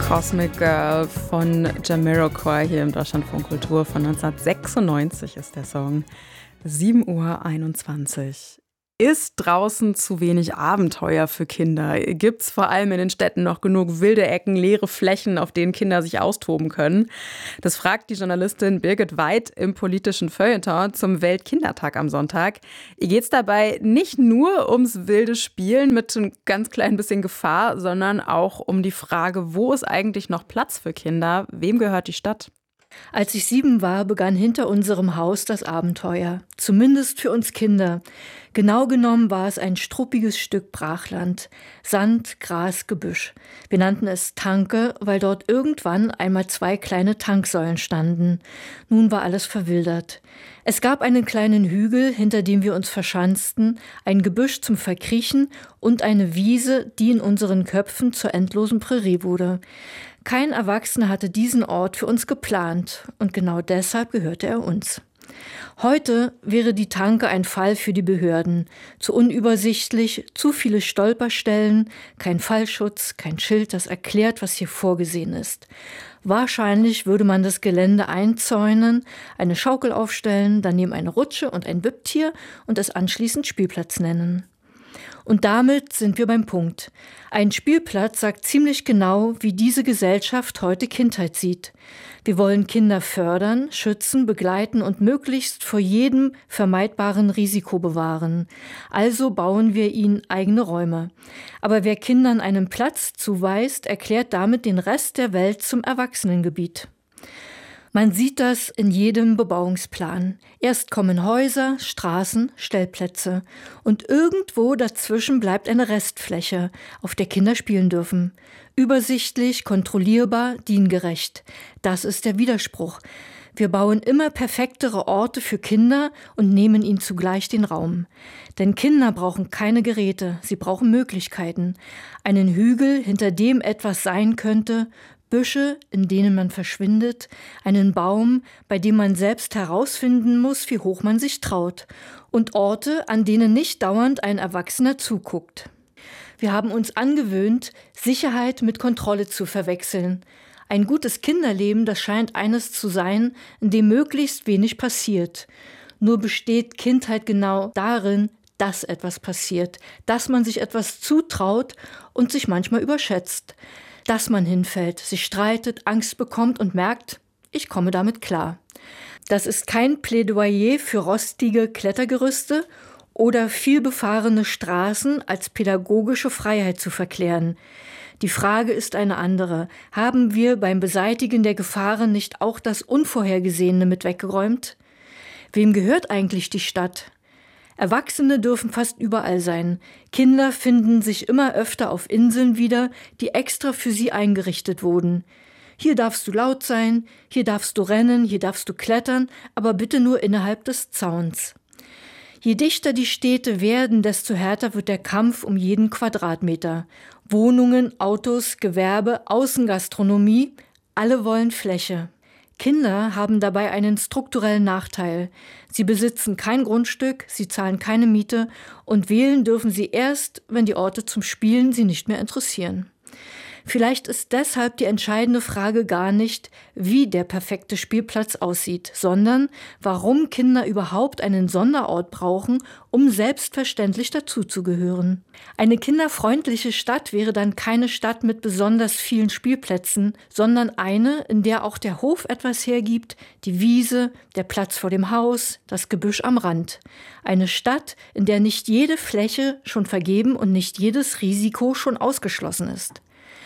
Cosmic Girl von Jamiroquai hier im Deutschlandfunk Kultur von 1996 ist der Song. 7:21 Uhr. Ist draußen zu wenig Abenteuer für Kinder? Gibt's vor allem in den Städten noch genug wilde Ecken, leere Flächen, auf denen Kinder sich austoben können? Das fragt die Journalistin Birgit Weid im politischen Feuilleton zum Weltkindertag am Sonntag. Ihr geht's dabei nicht nur ums wilde Spielen mit einem ganz klein bisschen Gefahr, sondern auch um die Frage, wo ist eigentlich noch Platz für Kinder? Wem gehört die Stadt? Als ich 7 war, begann hinter unserem Haus das Abenteuer. Zumindest für uns Kinder. Genau genommen war es ein struppiges Stück Brachland. Sand, Gras, Gebüsch. Wir nannten es Tanke, weil dort irgendwann einmal 2 kleine Tanksäulen standen. Nun war alles verwildert. Es gab einen kleinen Hügel, hinter dem wir uns verschanzten, ein Gebüsch zum Verkriechen und eine Wiese, die in unseren Köpfen zur endlosen Prärie wurde. Kein Erwachsener hatte diesen Ort für uns geplant und genau deshalb gehörte er uns. Heute wäre die Tanke ein Fall für die Behörden. Zu unübersichtlich, zu viele Stolperstellen, kein Fallschutz, kein Schild, das erklärt, was hier vorgesehen ist. Wahrscheinlich würde man das Gelände einzäunen, eine Schaukel aufstellen, daneben eine Rutsche und ein Wipptier und es anschließend Spielplatz nennen. Und damit sind wir beim Punkt. Ein Spielplatz sagt ziemlich genau, wie diese Gesellschaft heute Kindheit sieht. Wir wollen Kinder fördern, schützen, begleiten und möglichst vor jedem vermeidbaren Risiko bewahren. Also bauen wir ihnen eigene Räume. Aber wer Kindern einen Platz zuweist, erklärt damit den Rest der Welt zum Erwachsenengebiet. Man sieht das in jedem Bebauungsplan. Erst kommen Häuser, Straßen, Stellplätze. Und irgendwo dazwischen bleibt eine Restfläche, auf der Kinder spielen dürfen. Übersichtlich, kontrollierbar, diengerecht. Das ist der Widerspruch. Wir bauen immer perfektere Orte für Kinder und nehmen ihnen zugleich den Raum. Denn Kinder brauchen keine Geräte, sie brauchen Möglichkeiten. Einen Hügel, hinter dem etwas sein könnte, Büsche, in denen man verschwindet, einen Baum, bei dem man selbst herausfinden muss, wie hoch man sich traut, und Orte, an denen nicht dauernd ein Erwachsener zuguckt. Wir haben uns angewöhnt, Sicherheit mit Kontrolle zu verwechseln. Ein gutes Kinderleben, das scheint eines zu sein, in dem möglichst wenig passiert. Nur besteht Kindheit genau darin, dass etwas passiert, dass man sich etwas zutraut und sich manchmal überschätzt. Dass man hinfällt, sich streitet, Angst bekommt und merkt, ich komme damit klar. Das ist kein Plädoyer für rostige Klettergerüste oder vielbefahrene Straßen als pädagogische Freiheit zu verklären. Die Frage ist eine andere. Haben wir beim Beseitigen der Gefahren nicht auch das Unvorhergesehene mit weggeräumt? Wem gehört eigentlich die Stadt? Erwachsene dürfen fast überall sein. Kinder finden sich immer öfter auf Inseln wieder, die extra für sie eingerichtet wurden. Hier darfst du laut sein, hier darfst du rennen, hier darfst du klettern, aber bitte nur innerhalb des Zauns. Je dichter die Städte werden, desto härter wird der Kampf um jeden Quadratmeter. Wohnungen, Autos, Gewerbe, Außengastronomie, alle wollen Fläche. Kinder haben dabei einen strukturellen Nachteil. Sie besitzen kein Grundstück, sie zahlen keine Miete und wählen dürfen sie erst, wenn die Orte zum Spielen sie nicht mehr interessieren. Vielleicht ist deshalb die entscheidende Frage gar nicht, wie der perfekte Spielplatz aussieht, sondern warum Kinder überhaupt einen Sonderort brauchen, um selbstverständlich dazuzugehören. Eine kinderfreundliche Stadt wäre dann keine Stadt mit besonders vielen Spielplätzen, sondern eine, in der auch der Hof etwas hergibt, die Wiese, der Platz vor dem Haus, das Gebüsch am Rand. Eine Stadt, in der nicht jede Fläche schon vergeben und nicht jedes Risiko schon ausgeschlossen ist.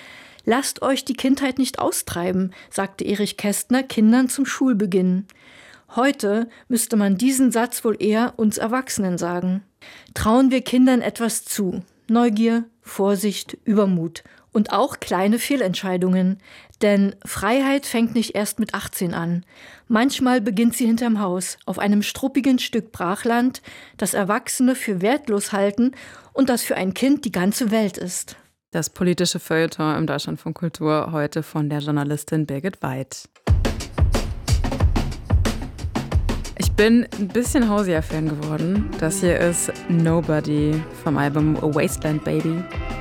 Lasst euch die Kindheit nicht austreiben, sagte Erich Kästner Kindern zum Schulbeginn. Heute müsste man diesen Satz wohl eher uns Erwachsenen sagen. Trauen wir Kindern etwas zu. Neugier, Vorsicht, Übermut und auch kleine Fehlentscheidungen. Denn Freiheit fängt nicht erst mit 18 an. Manchmal beginnt sie hinterm Haus, auf einem struppigen Stück Brachland, das Erwachsene für wertlos halten und das für ein Kind die ganze Welt ist. Das politische Feuilleton im Deutschlandfunk Kultur heute von der Journalistin Birgit Weid. Ich bin ein bisschen Hausia-Fan geworden. Das hier ist Nobody vom Album A Wasteland Baby.